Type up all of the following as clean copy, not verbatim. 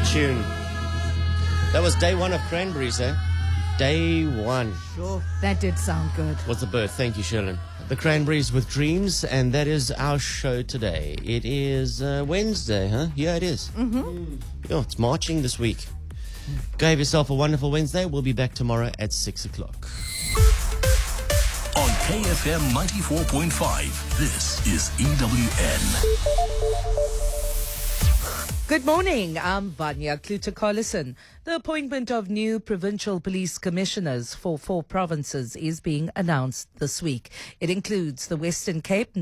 tune. That was day one of Cranberries, eh? Day one. Sure, that did sound good. Was the birth. Thank you, Sherlyn. The Cranberries with Dreams, and that is our show today. It is Wednesday, huh? Yeah, it is. Oh, it's marching this week. Go have yourself a wonderful Wednesday. We'll be back tomorrow at 6 o'clock. On KFM 94.5, this is EWN. Good morning, I'm Vanya Kluter-Collison. The appointment of new provincial police commissioners for 4 provinces is being announced this week. It includes the Western Cape,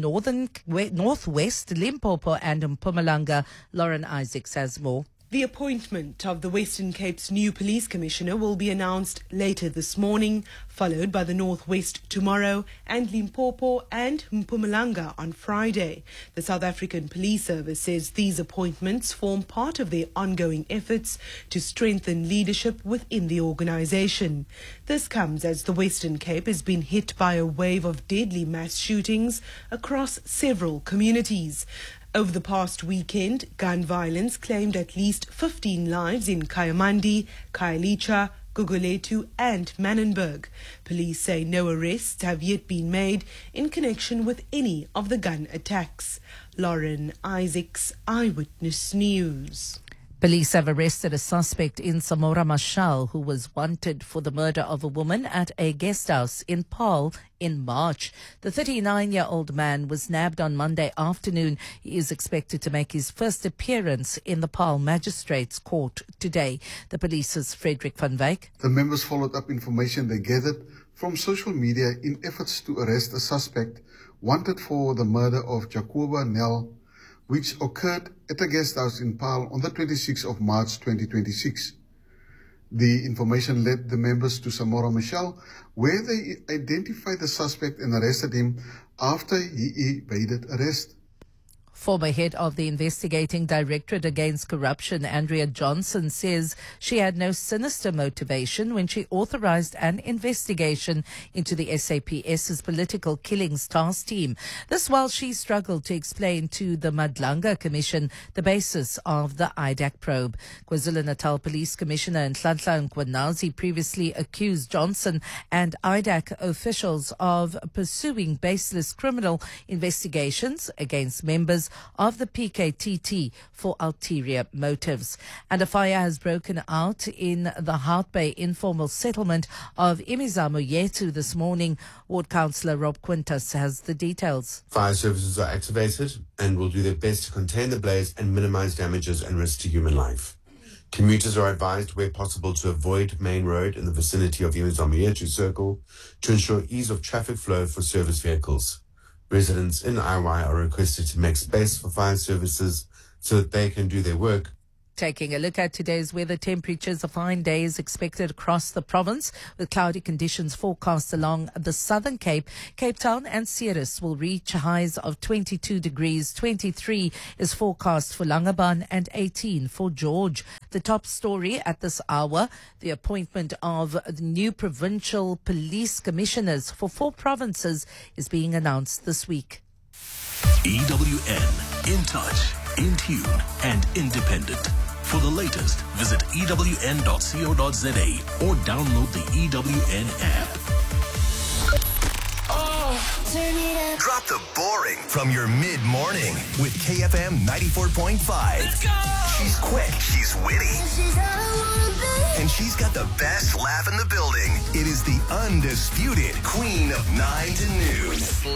Northwest, Limpopo and Mpumalanga. Lauren Isaacs has more. The appointment of the Western Cape's new police commissioner will be announced later this morning, followed by the Northwest tomorrow and Limpopo and Mpumalanga on Friday. The South African Police Service says these appointments form part of their ongoing efforts to strengthen leadership within the organisation. This comes as the Western Cape has been hit by a wave of deadly mass shootings across several communities. Over the past weekend, gun violence claimed at least 15 lives in Kayamandi, Khayelitsha, Gugulethu and Manenberg. Police say no arrests have yet been made in connection with any of the gun attacks. Lauren Isaacs, Eyewitness News. Police have arrested a suspect in Samora Machel who was wanted for the murder of a woman at a guest house in Paarl in March. The 39-year-old man was nabbed on Monday afternoon. He is expected to make his first appearance in the Paarl Magistrates Court today. The police's Frederick van Wyk. The members followed up information they gathered from social media in efforts to arrest a suspect wanted for the murder of Jacoba Nel, which occurred at a guest house in Paarl on the 26th of March 2026. The information led the members to Samora Machel, where they identified the suspect and arrested him after he evaded arrest. Former head of the Investigating Directorate Against Corruption, Andrea Johnson, says she had no sinister motivation when she authorized an investigation into the SAPS's political killings task team. This while she struggled to explain to the Madlanga Commission the basis of the IDAC probe. KwaZulu-Natal Police Commissioner Nhlanhla Nkwananzi previously accused Johnson and IDAC officials of pursuing baseless criminal investigations against members of the PKTT for ulterior motives. And a fire has broken out in the Hout Bay informal settlement of Imizamo Yetu this morning. Ward Councillor Rob Quintus has the details. Fire services are activated and will do their best to contain the blaze and minimize damages and risk to human life. Commuters are advised where possible to avoid main road in the vicinity of Imizamo Yetu Circle to ensure ease of traffic flow for service vehicles. Residents in IY are requested to make space for fire services so that they can do their work. Taking a look at today's weather, temperatures, a fine day is expected across the province with cloudy conditions forecast along the Southern Cape. Cape Town and Ceres will reach highs of 22 degrees. 23 is forecast for Langebaan and 18 for George. The top story at this hour, the appointment of the new provincial police commissioners for 4 provinces is being announced this week. EWN, in touch, in tune and independent. For the latest, visit ewn.co.za or download the EWN app. Drop the boring from your mid-morning with KFM 94.5. Let's go! She's quick, she's witty, and she's got the best laugh in the building. It is the undisputed queen of 9 to noon,